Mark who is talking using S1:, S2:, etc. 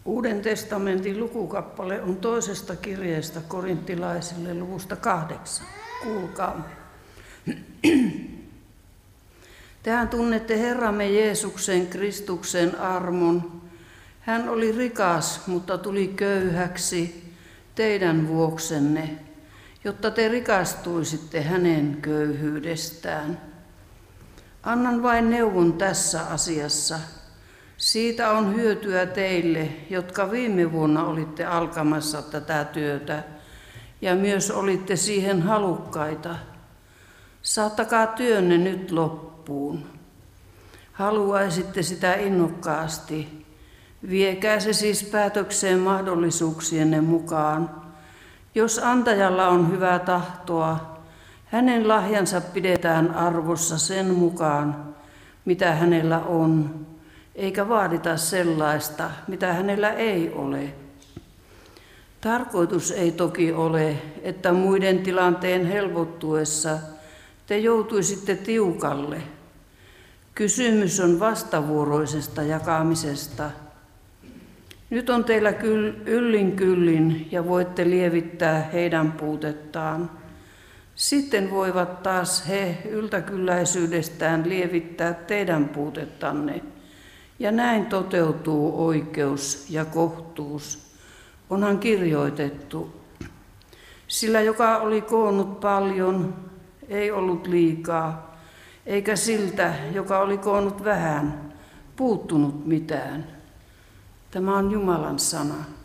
S1: Uuden testamentin lukukappale on toisesta kirjeestä korinttilaisille luvusta 8. Kuulkaa. Tehän tunnette Herramme Jeesuksen Kristuksen armon. Hän oli rikas, mutta tuli köyhäksi teidän vuoksenne, jotta te rikastuisitte hänen köyhyydestään. Annan vain neuvon tässä asiassa. Siitä on hyötyä teille, jotka viime vuonna olitte alkamassa tätä työtä ja myös olitte siihen halukkaita. Saattakaa työnne nyt loppuun. Haluaisitte sitä innokkaasti. Viekää se siis päätökseen mahdollisuuksienne mukaan. Jos antajalla on hyvää tahtoa, hänen lahjansa pidetään arvossa sen mukaan, mitä hänellä on, eikä vaadita sellaista, mitä hänellä ei ole. Tarkoitus ei toki ole, että muiden tilanteen helpottuessa te joutuisitte tiukalle. Kysymys on vastavuoroisesta jakamisesta. Nyt on teillä yllin kyllin ja voitte lievittää heidän puutettaan. Sitten voivat taas he yltäkylläisyydestään lievittää teidän puutettanne. Ja näin toteutuu oikeus ja kohtuus. Onhan kirjoitettu. Sillä joka oli koonnut paljon, ei ollut liikaa, eikä siltä, joka oli koonnut vähän, puuttunut mitään. Tämä on Jumalan sana.